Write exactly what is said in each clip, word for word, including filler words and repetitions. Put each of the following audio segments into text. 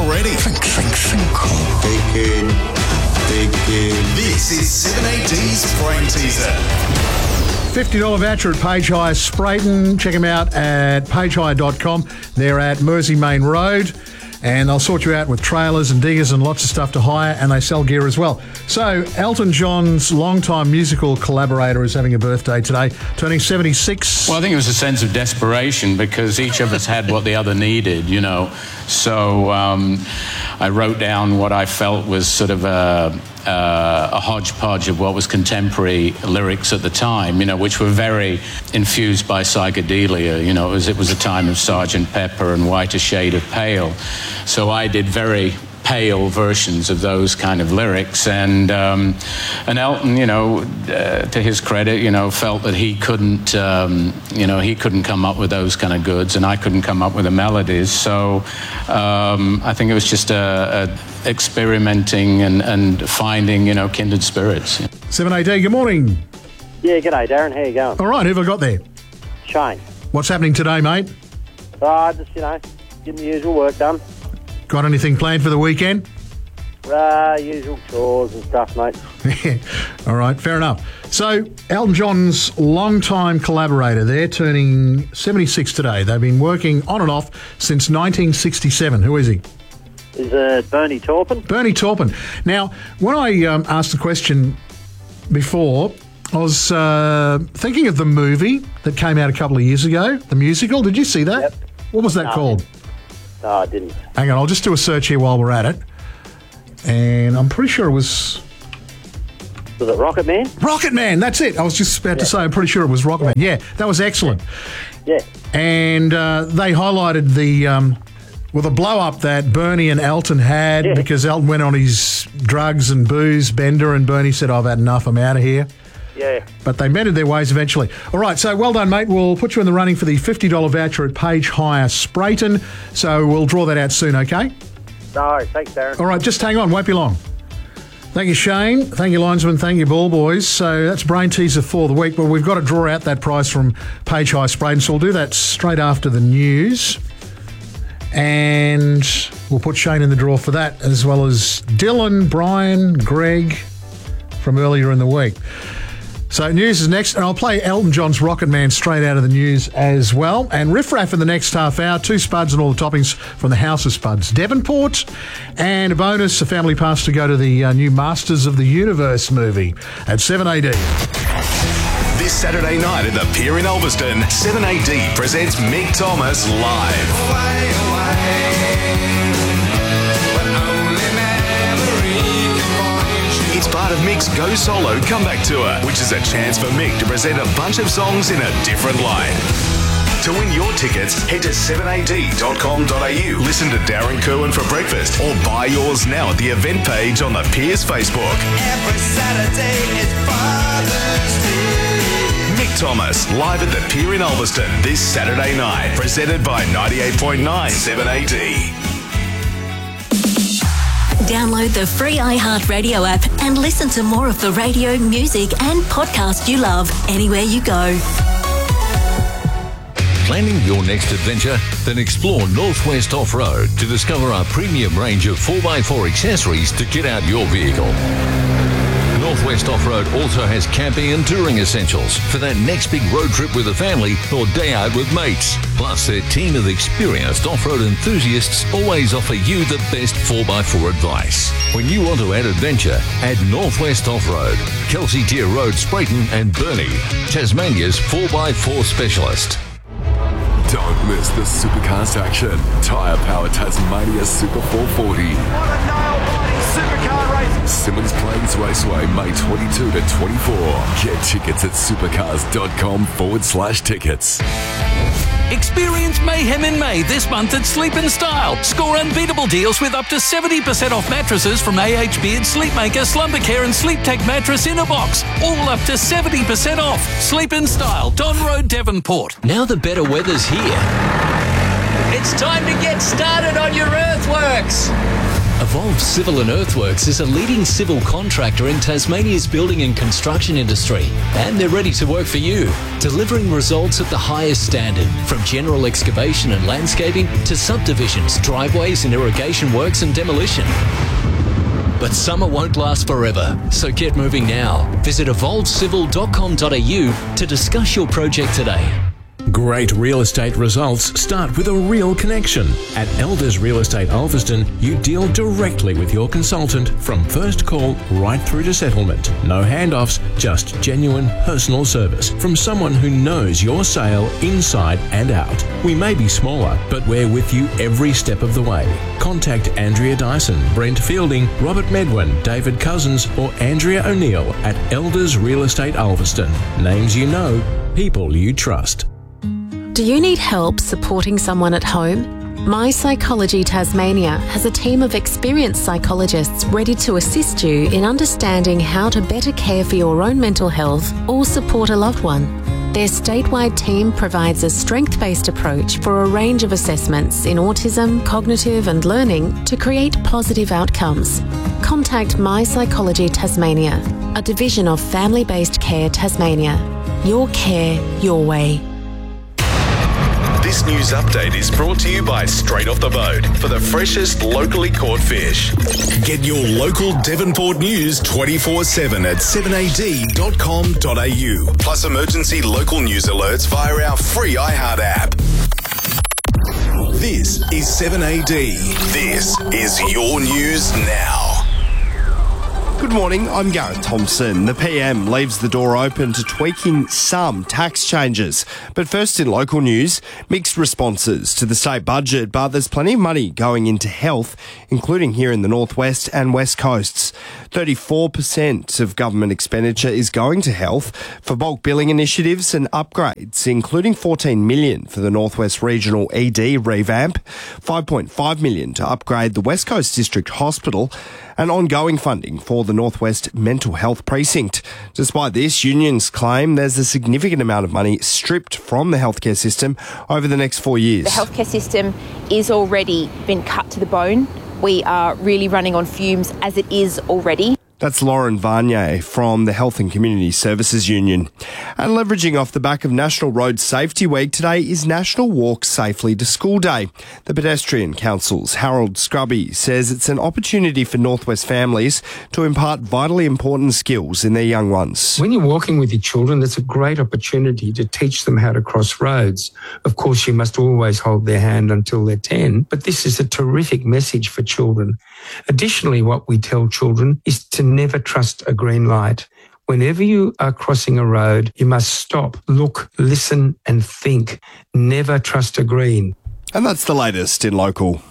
already. Think, think, think. Thinking, thinking. This is seven A D's Brain Teaser. fifty dollars voucher at Page Hire Sprayton. Check them out at page hire dot com. They're at Mersey Main Road. And they'll sort you out with trailers and diggers and lots of stuff to hire, and they sell gear as well. So, Elton John's longtime musical collaborator is having a birthday today, turning seventy-six. Well, I think it was a sense of desperation because each of us had what the other needed, you know. So um, I wrote down what I felt was sort of a, uh, a hodgepodge of what was contemporary lyrics at the time, you know, which were very infused by psychedelia. You know, it was, it was a time of Sergeant Pepper and Whiter Shade of Pale. So I did very pale versions of those kind of lyrics, and um, and Elton, you know, uh, to his credit, you know, felt that he couldn't, um, you know, he couldn't come up with those kind of goods, and I couldn't come up with the melodies. So um, I think it was just a, a experimenting and, and finding, you know, kindred spirits. seven A D, good morning. Yeah, g'day, Darren. How you going? All right, who have I got there? Shane. What's happening today, mate? Uh, just, you know, getting the usual work done. Got anything planned for the weekend? Uh, usual chores and stuff, mate. All right, fair enough. So, Elton John's longtime collaborator, they're turning seventy-six today. They've been working on and off since nineteen sixty-seven. Who is he? Is uh, Bernie Taupin? Bernie Taupin. Now, when I um, asked the question before, I was uh, thinking of the movie that came out a couple of years ago, the musical. Did you see that? Yep. What was that No. called? No, I didn't. Hang on, I'll just do a search here while we're at it. And I'm pretty sure it was... Was it Rocket Man? Rocket Man, that's it. I was just about to say, I'm pretty sure it was Rocket Man. Yeah, that was excellent. Yeah. And uh, they highlighted the... Um, well, the blow-up that Bernie and Elton had Yeah. because Elton went on his drugs and booze bender and Bernie said, I've had enough, I'm out of here. Yeah. But they mended their ways eventually. All right, so well done, mate. We'll put you in the running for the fifty dollars voucher at Page Hire Sprayton. So we'll draw that out soon, okay? No, thanks, Darren. All right, just hang on. Won't be long. Thank you, Shane. Thank you, linesman. Thank you, ball boys. So that's Brain Teaser for the week. Well, we've got to draw out that prize from Page Hire Sprayton, so we'll do that straight after the news. And we'll put Shane in the draw for that, as well as Dylan, Brian, Greg from earlier in the week. So news is next, and I'll play Elton John's Rocket Man straight out of the news as well. And Riff Raff in the next half hour, two spuds and all the toppings from the House of Spuds Devonport. And a bonus, a family pass to go to the uh, new Masters of the Universe movie at seven A D. This Saturday night at the Pier in Ulverston, seven A D presents Mick Thomas live. Away, away, it's part of Mick's Go Solo Comeback Tour, which is a chance for Mick to present a bunch of songs in a different light. To win your tickets, head to seven a d dot com dot a u, listen to Darren Kerwin for breakfast, or buy yours now at the event page on the Pier's Facebook. Every Saturday is Father's Day. Mick Thomas, live at the Pier in Ulverston this Saturday night. Presented by ninety-eight point nine seven A D. Download the free iHeartRadio app and listen to more of the radio, music and podcast you love anywhere you go. Planning your next adventure? Then explore Northwest Off-Road to discover our premium range of four by four accessories to kit out your vehicle. Northwest Off-Road also has camping and touring essentials for that next big road trip with the family or day out with mates. Plus, their team of experienced off-road enthusiasts always offer you the best four by four advice. When you want to add adventure, add Northwest Off-Road, Kelsey Deer Road, Sprayton and Burnie, Tasmania's four by four specialist. Don't miss the Supercars action. Tyre Power Tasmania Super four forty. What a nail-biting supercar race. Simmons Plains Raceway, May twenty-second to twenty-fourth. Get tickets at supercars.com forward slash tickets. Experience mayhem in May this month at Sleep in Style. Score unbeatable deals with up to seventy percent off mattresses from A H Beard, Sleepmaker, Slumbercare and Sleep Tech Mattress in a box. All up to seventy percent off. Sleep in Style, Don Road, Devonport. Now the better weather's here. It's time to get started on your earthworks. Evolve Civil and Earthworks is a leading civil contractor in Tasmania's building and construction industry, and they're ready to work for you, delivering results at the highest standard, from general excavation and landscaping to subdivisions, driveways and irrigation works and demolition. But summer won't last forever, so get moving now. Visit evolve civil dot com dot a u to discuss your project today. Great real estate results start with a real connection. At Elders Real Estate Ulverston, you deal directly with your consultant from first call right through to settlement. No handoffs, just genuine personal service from someone who knows your sale inside and out. We may be smaller, but we're with you every step of the way. Contact Andrea Dyson, Brent Fielding, Robert Medwin, David Cousins or Andrea O'Neill at Elders Real Estate Ulverston. Names you know, people you trust. Do you need help supporting someone at home? My Psychology Tasmania has a team of experienced psychologists ready to assist you in understanding how to better care for your own mental health or support a loved one. Their statewide team provides a strength-based approach for a range of assessments in autism, cognitive and learning to create positive outcomes. Contact My Psychology Tasmania, a division of Family-Based Care Tasmania. Your care, your way. This news update is brought to you by Straight Off the Boat for the freshest locally caught fish. Get your local Devonport news twenty-four seven at seven a d dot com dot a u. Plus emergency local news alerts via our free iHeart app. This is seven A D. This is your news now. Good morning, I'm Gareth Thompson. The P M leaves the door open to tweaking some tax changes. But first in local news, mixed responses to the state budget, but there's plenty of money going into health, including here in the northwest and west coasts. thirty-four percent of government expenditure is going to health for bulk billing initiatives and upgrades, including fourteen million dollars for the Northwest Regional E D revamp, five point five million dollars to upgrade the West Coast District Hospital, and ongoing funding for the Northwest Mental Health Precinct. Despite this, unions claim there's a significant amount of money stripped from the healthcare system over the next four years. The healthcare system is already been cut to the bone. We are really running on fumes as it is already. That's Lauren Varnier from the Health and Community Services Union. And leveraging off the back of National Road Safety Week, today is National Walk Safely to School Day. The Pedestrian Council's Harold Scrubby says it's an opportunity for Northwest families to impart vitally important skills in their young ones. When you're walking with your children, it's a great opportunity to teach them how to cross roads. Of course, you must always hold their hand until they're ten, but this is a terrific message for children. Additionally, what we tell children is to never trust a green light. Whenever you are crossing a road, you must stop, look, listen and think. Never trust a green. And that's the latest in local.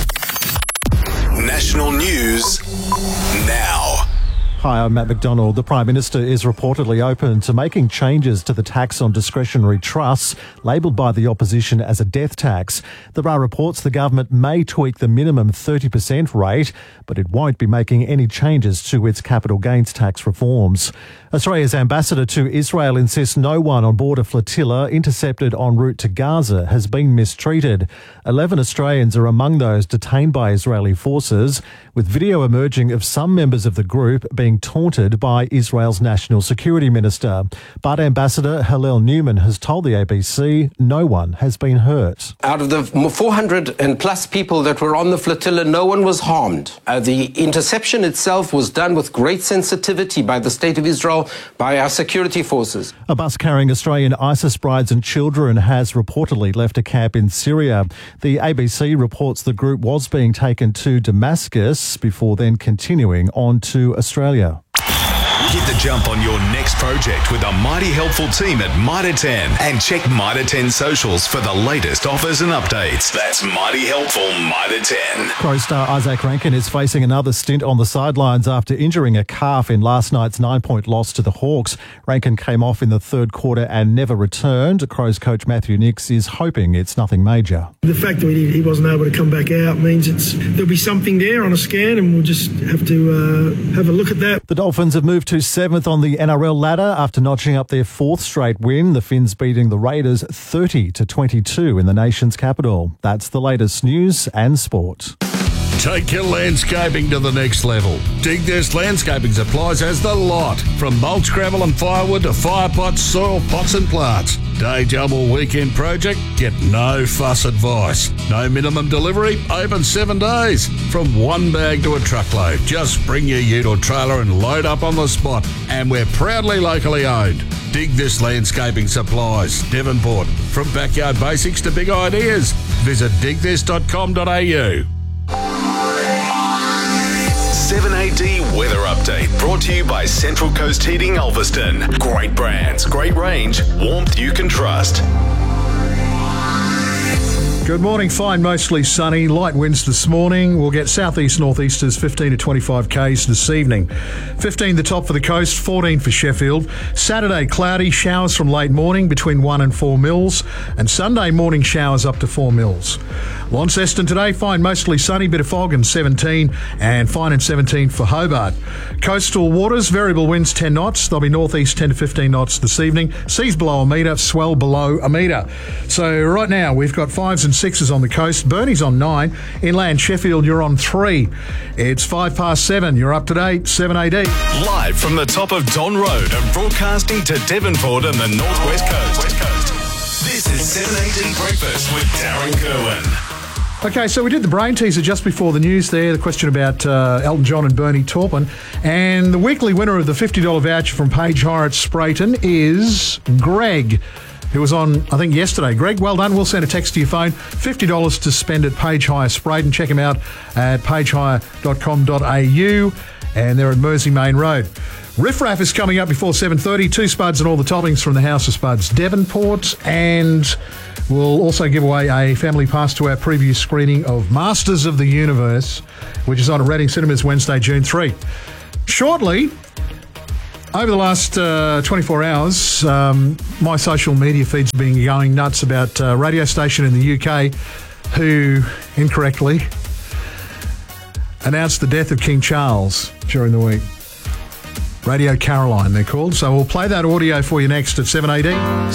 National news now. Hi, I'm Matt McDonald. The Prime Minister is reportedly open to making changes to the tax on discretionary trusts, labelled by the opposition as a death tax. There are reports the government may tweak the minimum thirty percent rate, but it won't be making any changes to its capital gains tax reforms. Australia's ambassador to Israel insists no one on board a flotilla intercepted en route to Gaza has been mistreated. Eleven Australians are among those detained by Israeli forces, with video emerging of some members of the group being taunted by Israel's National Security Minister. But Ambassador Hillel Newman has told the A B C no one has been hurt. Out of the four hundred and plus people that were on the flotilla, no one was harmed. Uh, the interception itself was done with great sensitivity by the State of Israel, by our security forces. A bus carrying Australian ISIS brides and children has reportedly left a camp in Syria. The A B C reports the group was being taken to Damascus before then continuing on to Australia. Get the jump on your next project with a mighty helpful team at Mitre ten and check Mitre ten socials for the latest offers and updates. That's mighty helpful Mitre ten. Crows star Isaac Rankin is facing another stint on the sidelines after injuring a calf in last night's nine-point loss to the Hawks. Rankin came off in the third quarter and never returned. Crows coach Matthew Nix is hoping it's nothing major. The fact that he wasn't able to come back out means it's there'll be something there on a scan, and we'll just have to uh, have a look at that. The Dolphins have moved to seventh on the N R L ladder after notching up their fourth straight win. The Finns beating the Raiders thirty to twenty-two in the nation's capital. That's the latest news and sport. Take your landscaping to the next level. Dig This Landscaping Supplies has the lot. From mulch, gravel and firewood to fire pots, soil pots and plants. Day job or weekend project? Get no fuss advice. No minimum delivery? Open seven days. From one bag to a truckload. Just bring your ute or trailer and load up on the spot. And we're proudly locally owned. Dig This Landscaping Supplies, Devonport. From backyard basics to big ideas. Visit dig this dot com dot a u. seven A D Weather Update brought to you by Central Coast Heating Ulverston. Great brands, great range, warmth you can trust. Good morning. Fine, mostly sunny. Light winds this morning. We'll get southeast northeasters fifteen to twenty-five k's this evening. fifteen the top for the coast, fourteen for Sheffield. Saturday cloudy, showers from late morning between one and four mils, and Sunday morning showers up to four mils. Launceston today, fine, mostly sunny, bit of fog and seventeen, and fine and seventeen for Hobart. Coastal waters, variable winds ten knots. They'll be northeast ten to fifteen knots this evening. Seas below a metre, swell below a metre. So right now we've got fives and sixes on the coast. Burnie's on nine. Inland Sheffield, you're on three. It's five past seven. You're up to date. seven A D. Live from the top of Don Road and broadcasting to Devonport and the Northwest Coast. West Coast. This is seven A D Breakfast with Darren Kerwin. Okay, so we did the brain teaser just before the news there, the question about uh, Elton John and Bernie Taupin. And the weekly winner of the fifty dollars voucher from Page Hire at Sprayton is Greg, who was on, I think, yesterday. Greg, well done. We'll send a text to your phone. fifty dollars to spend at Page Hire Sprayton. Check him out at page hire dot com dot a u, and they're at Mersey Main Road. Riff Raff is coming up before seven thirty. Two spuds and all the toppings from the House of Spuds Devonport. And we'll also give away a family pass to our preview screening of Masters of the Universe, which is on at Reading Cinemas Wednesday, June third. Shortly, over the last uh, twenty-four hours, um, my social media feed's been going nuts about a radio station in the U K who incorrectly announced the death of King Charles during the week. Radio Caroline, they're called. So we'll play that audio for you next at seven A D.